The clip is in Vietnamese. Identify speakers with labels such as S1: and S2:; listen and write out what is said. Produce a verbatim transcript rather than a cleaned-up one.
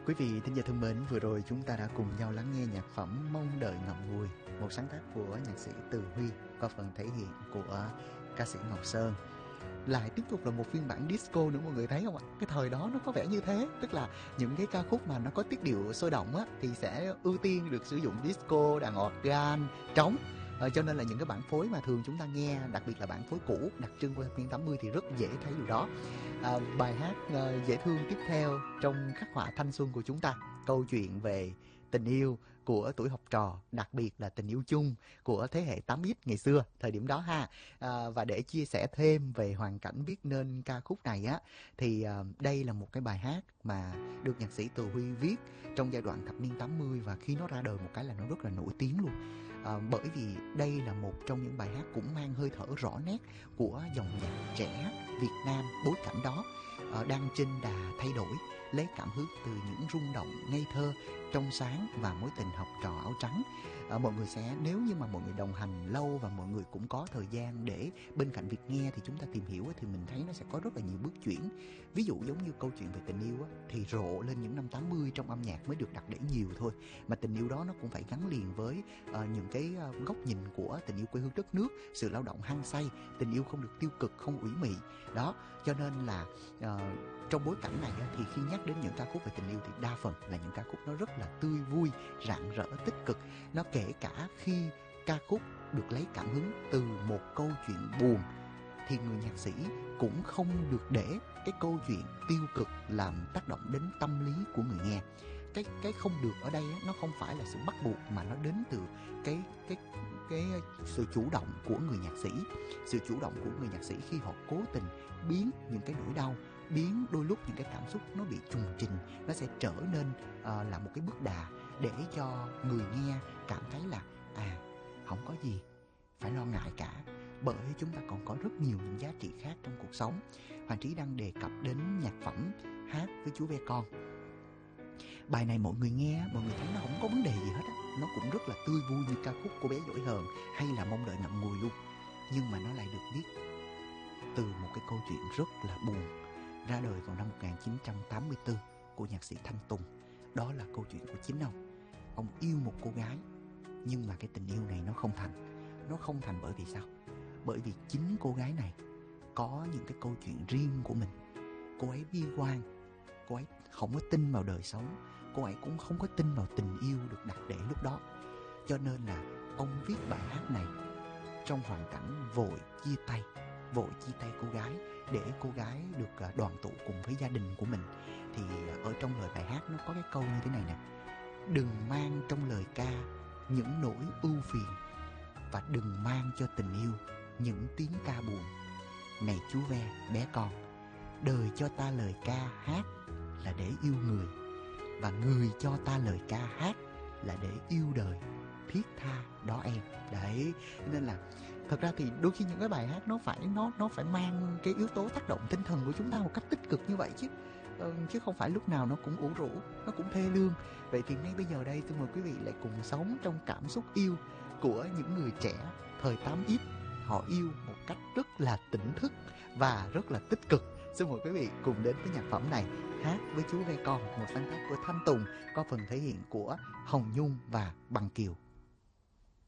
S1: Quý vị thính giả thân mến, vừa rồi chúng ta đã cùng nhau lắng nghe nhạc phẩm Mong Đợi Ngậm Ngùi, một sáng tác của nhạc sĩ Từ Huy qua phần thể hiện của ca sĩ Ngọc Sơn. Lại tiếp tục là một phiên bản disco nữa, mọi người thấy không ạ? Cái thời đó nó có vẻ như thế, tức là những cái ca khúc mà nó có tiết điệu sôi động á thì sẽ ưu tiên được sử dụng disco, đàn organ, trống. Ờ, cho nên là những cái bản phối mà thường chúng ta nghe, đặc biệt là bản phối cũ đặc trưng của thập niên tám mươi thì rất dễ thấy điều đó. À, bài hát uh, dễ thương tiếp theo trong khắc họa thanh xuân của chúng ta, câu chuyện về tình yêu của tuổi học trò, đặc biệt là tình yêu chung của thế hệ tám x ngày xưa, thời điểm đó ha. À, và để chia sẻ thêm về hoàn cảnh viết nên ca khúc này á, thì uh, đây là một cái bài hát mà được nhạc sĩ Từ Huy viết trong giai đoạn thập niên tám mươi, và khi nó ra đời một cái là nó rất là nổi tiếng luôn. À, bởi vì đây là một trong những bài hát cũng mang hơi thở rõ nét của dòng nhạc trẻ Việt Nam bối cảnh đó, à, đang trên đà thay đổi, lấy cảm hứng từ những rung động ngây thơ, trong sáng và mối tình học trò áo trắng. À, mọi người sẽ, nếu như mà mọi người đồng hành lâu và mọi người cũng có thời gian để bên cạnh việc nghe thì chúng ta tìm hiểu, thì mình thấy nó sẽ có rất là nhiều bước chuyển. Ví dụ giống như câu chuyện về tình yêu á, thì rộ lên những năm tám mươi trong âm nhạc mới được đặt để nhiều thôi, mà tình yêu đó nó cũng phải gắn liền với uh, những cái uh, góc nhìn của tình yêu quê hương đất nước, sự lao động hăng say, tình yêu không được tiêu cực, không ủy mị đó. Cho nên là uh, trong bối cảnh này á, thì khi nhắc đến những ca khúc về tình yêu thì đa phần là những ca khúc nó rất là tươi vui, rạng rỡ, tích cực. Nó kể cả khi ca khúc được lấy cảm hứng từ một câu chuyện buồn thì người nhạc sĩ cũng không được để cái câu chuyện tiêu cực làm tác động đến tâm lý của người nghe. Cái cái không được ở đây á, nó không phải là sự bắt buộc, mà nó đến từ cái cái cái sự chủ động của người nhạc sĩ, sự chủ động của người nhạc sĩ khi họ cố tình biến những cái nỗi đau, biến đôi lúc những cái cảm xúc nó bị trùng trình, nó sẽ trở nên uh, là một cái bước đà để cho người nghe cảm thấy là à, không có gì phải lo ngại cả, bởi chúng ta còn có rất nhiều những giá trị khác trong cuộc sống. Hoàng Trí đang đề cập đến nhạc phẩm Hát với Chú Ve Con. Bài này mọi người nghe, mọi người thấy nó không có vấn đề gì hết á, nó cũng rất là tươi vui như ca khúc Cô Bé Dỗi Hờn hay là Mong Đợi Ngậm Ngùi luôn. Nhưng mà nó lại được viết từ một cái câu chuyện rất là buồn, ra đời vào năm một nghìn chín trăm tám mươi tư của nhạc sĩ Thanh Tùng. Đó là câu chuyện của chính ông. Ông yêu một cô gái, nhưng mà cái tình yêu này nó không thành. Nó không thành bởi vì sao? Bởi vì chính cô gái này có những cái câu chuyện riêng của mình. Cô ấy bi quan, cô ấy không có tin vào đời sống, cô ấy cũng không có tin vào tình yêu được đặt để lúc đó. Cho nên là ông viết bài hát này trong hoàn cảnh vội chia tay, vội chia tay cô gái để cô gái được đoàn tụ cùng với gia đình của mình. Thì ở trong lời bài hát nó có cái câu như thế này nè: đừng mang trong lời ca những nỗi ưu phiền, và đừng mang cho tình yêu những tiếng ca buồn. Này chú Ve bé con, đời cho ta lời ca hát là để yêu người, và người cho ta lời ca hát là để yêu đời. Thiết tha đó em. Đấy, nên là thật ra thì đôi khi những cái bài hát nó phải nó nó phải mang cái yếu tố tác động tinh thần của chúng ta một cách tích cực như vậy chứ. Ừ, chứ không phải lúc nào nó cũng ủ rũ, nó cũng thê lương. Vậy thì ngay bây giờ đây tôi mời quý vị lại cùng sống trong cảm xúc yêu của những người trẻ thời tám x. Họ yêu một cách rất là tỉnh thức và rất là tích cực. Xin mời quý vị cùng đến với nhạc phẩm này, Hát với Chú Ve Con, một sáng tác của Thanh Tùng, có phần thể hiện của Hồng Nhung và Bằng Kiều.